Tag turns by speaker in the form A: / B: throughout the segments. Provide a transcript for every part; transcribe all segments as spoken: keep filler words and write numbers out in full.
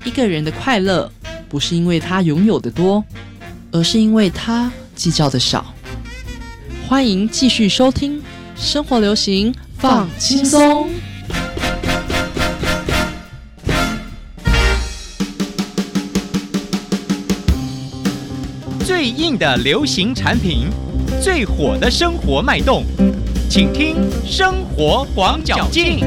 A: 一个人的快乐不是因为他拥有的多，而是因为他计较的少。欢迎继续收听生活流行放轻松。
B: 最硬的流行产品，最火的生活脉动，请听生活广角镜。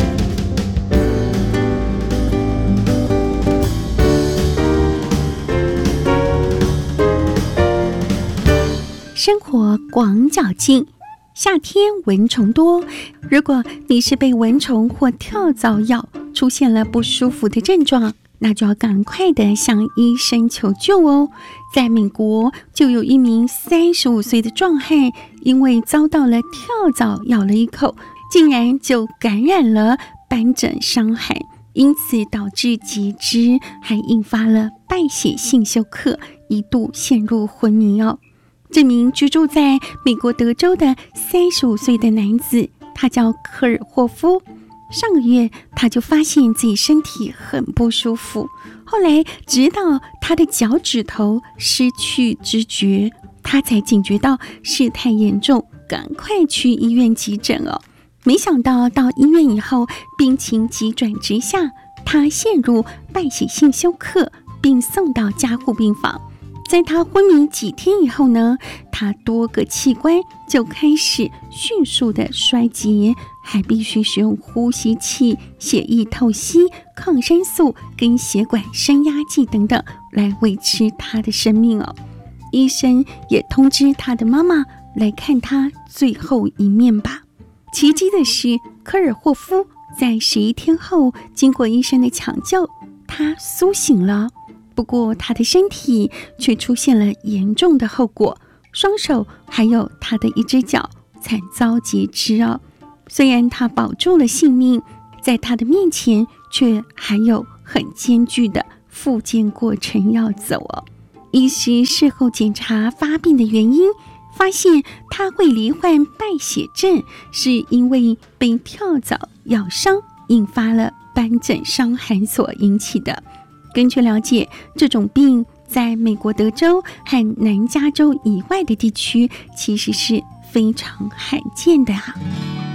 C: 生活广角镜，夏天蚊虫多，如果你是被蚊虫或跳蚤咬，出现了不舒服的症状，那就要赶快的向医生求救哦。在美国，就有一名三十五岁的壮汉，因为遭到了跳蚤咬了一口，竟然就感染了斑疹伤寒，因此导致截肢，还引发了败血性休克，一度陷入昏迷哦。这名居住在美国德州的三十五岁的男子，他叫科尔霍夫。上个月他就发现自己身体很不舒服，后来直到他的脚趾头失去知觉，他才警觉到事态严重，赶快去医院急诊哦。没想到到医院以后，病情急转直下，他陷入败血性休克，并送到加护病房。在他昏迷几天以后呢，他多个器官就开始迅速的衰竭，还必须使用呼吸器、血液透析、抗生素跟血管升压剂等等来维持他的生命哦。医生也通知他的妈妈来看他最后一面吧。奇迹的是，科尔霍夫在十一天后，经过医生的抢救，他苏醒了。不过他的身体却出现了严重的后果，双手还有他的一只脚惨遭截肢哦。虽然他保住了性命，在他的面前却还有很艰巨的复健过程要走哦。医师事后检查发病的原因，发现他会罹患败血症，是因为被跳蚤咬伤引发了斑疹伤寒所引起的。根据了解，这种病在美国德州和南加州以外的地区其实是非常罕见的啊。